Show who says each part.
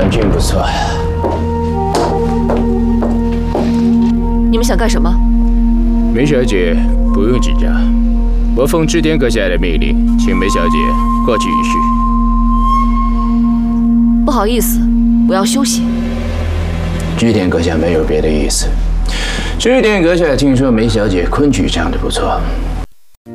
Speaker 1: 将军不错呀。
Speaker 2: 你们想干什么？
Speaker 3: 梅小姐不用紧张，我奉织田阁下的命令，请梅小姐过去一叙。
Speaker 2: 不好意思，我要休息。
Speaker 1: 织田阁下没有别的意思。织田阁下听说梅小姐昆曲唱得不错，